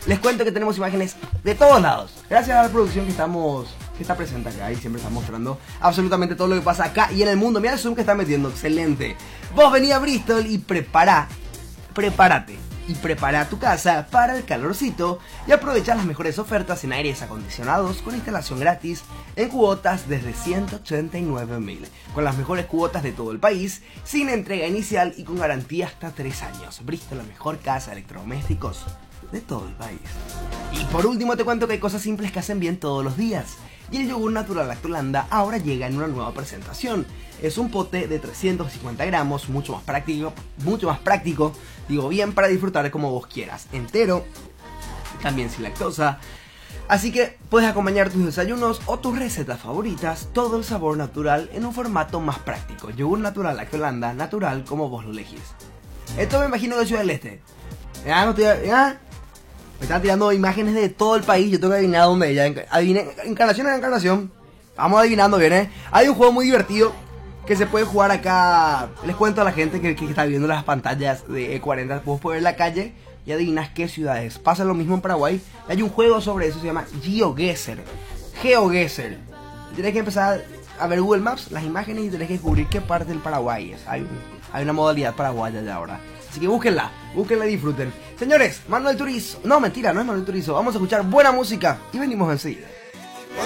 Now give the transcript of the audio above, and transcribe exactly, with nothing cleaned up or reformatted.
les cuento que tenemos imágenes de todos lados. Gracias a la producción que estamos que está presente acá y siempre está mostrando absolutamente todo lo que pasa acá y en el mundo. Mira el zoom que está metiendo, excelente. Vos vení a Bristol y prepara, prepárate y prepara tu casa para el calorcito y aprovecha las mejores ofertas en aires acondicionados con instalación gratis en cuotas desde ciento ochenta y nueve mil, con las mejores cuotas de todo el país, sin entrega inicial y con garantía hasta tres años. Bristol, la mejor casa de electrodomésticos de todo el país. Y por último te cuento que hay cosas simples que hacen bien todos los días. Y el yogur natural Lactolanda ahora llega en una nueva presentación. Es un pote de trescientos cincuenta gramos, mucho más práctico, mucho más práctico, digo bien, para disfrutar como vos quieras, entero, también sin lactosa. Así que puedes acompañar tus desayunos o tus recetas favoritas, todo el sabor natural en un formato más práctico. Yogur natural Lactolanda, natural como vos lo elegís. Esto me imagino de Ciudad del Este. Ya no estoy, ya. Me están tirando imágenes de todo el país. Yo tengo que adivinar dónde ella. Adivine, encarnación en encarnación. Vamos adivinando bien, ¿eh? Hay un juego muy divertido que se puede jugar acá. Les cuento a la gente que, que está viendo las pantallas de E cuarenta. Vos puedes ver la calle y adivinas qué ciudad es. Pasa lo mismo en Paraguay. Hay un juego sobre eso, se llama GeoGuessr. GeoGuessr. Tienes que empezar a ver Google Maps, las imágenes, y tenés que descubrir qué parte del Paraguay es. Hay, hay una modalidad paraguaya ya ahora. Así que búsquenla, búsquenla y disfruten. Señores, Manuel Turizo. No, mentira, no es Manuel Turizo. Vamos a escuchar buena música y venimos enseguida.